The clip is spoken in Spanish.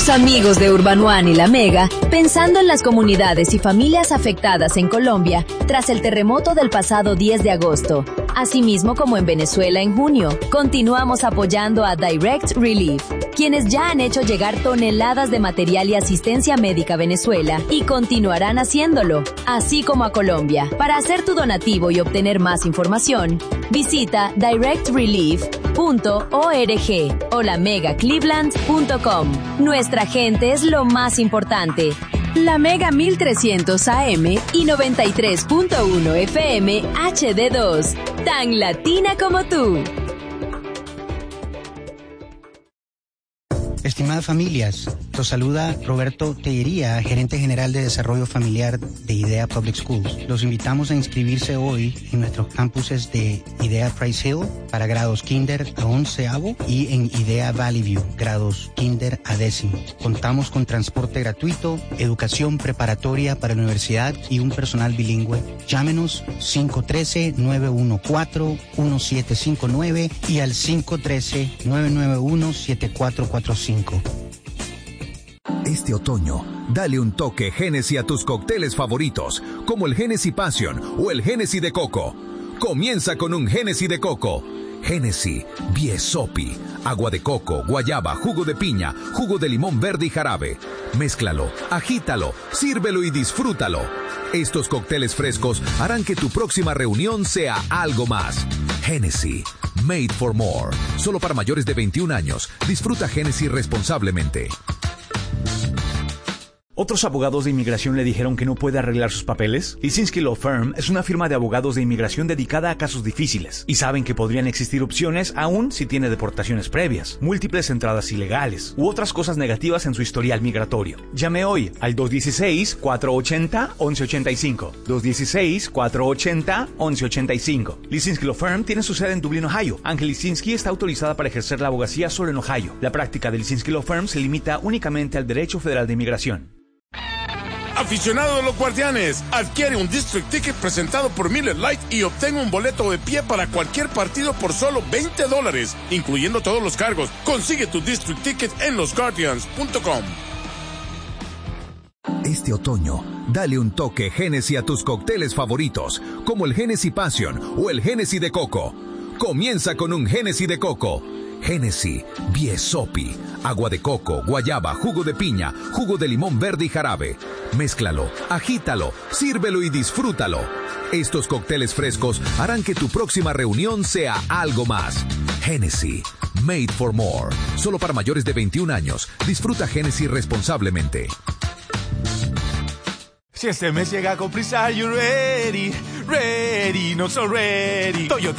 Los amigos de Urban One y La Mega, pensando en las comunidades y familias afectadas en Colombia tras el terremoto del pasado 10 de agosto. Asimismo como en Venezuela en junio, continuamos apoyando a Direct Relief, quienes ya han hecho llegar toneladas de material y asistencia médica a Venezuela y continuarán haciéndolo, así como a Colombia. Para hacer tu donativo y obtener más información, visita directrelief.org o lamegacleveland.com. Nuestra gente es lo más importante. La Mega 1300 AM y 93.1 FM HD2. Tan latina como tú. Estimadas familias, los saluda Roberto Tellería, gerente general de desarrollo familiar de IDEA Public Schools. Los invitamos a inscribirse hoy en nuestros campuses de IDEA Price Hill para grados kinder a 11avo y en IDEA Valley View, grados kinder a 10º. Contamos con transporte gratuito, educación preparatoria para la universidad y un personal bilingüe. Llámenos 513-914-1759 y al 513-991-7445. Este otoño, dale un toque Hennessy a tus cócteles favoritos, como el Hennessy Passion o el Hennessy de Coco. Comienza con un Hennessy de Coco. Hennessy Biesopi, agua de coco, guayaba, jugo de piña, jugo de limón verde y jarabe. Mézclalo, agítalo, sírvelo y disfrútalo. Estos cócteles frescos harán que tu próxima reunión sea algo más. Hennessy, made for more. Solo para mayores de 21 años. Disfruta Hennessy responsablemente. ¿Otros abogados de inmigración le dijeron que no puede arreglar sus papeles? Lisinski Law Firm es una firma de abogados de inmigración dedicada a casos difíciles y saben que podrían existir opciones aún si tiene deportaciones previas, múltiples entradas ilegales u otras cosas negativas en su historial migratorio. Llame hoy al 216-480-1185. 216-480-1185. Lisinski Law Firm tiene su sede en Dublín, Ohio. Ángel Lisinski está autorizada para ejercer la abogacía solo en Ohio. La práctica de Lisinski Law Firm se limita únicamente al derecho federal de inmigración. Aficionado de los Guardianes, adquiere un District Ticket presentado por Miller Lite y obtenga un boleto de pie para cualquier partido por solo $20, incluyendo todos los cargos. Consigue tu District Ticket en losguardians.com. Este otoño, dale un toque Hennessy a tus cócteles favoritos, como el Hennessy Passion o el Hennessy de Coco. Comienza con un Hennessy de Coco. Hennessy Biesopi, agua de coco, guayaba, jugo de piña, jugo de limón verde y jarabe. Mézclalo, agítalo, sírvelo y disfrútalo. Estos cócteles frescos harán que tu próxima reunión sea algo más. Hennessy, made for more. Solo para mayores de 21 años. Disfruta Hennessy responsablemente. Si este mes llega con prisa, you ready, not so ready. Toyota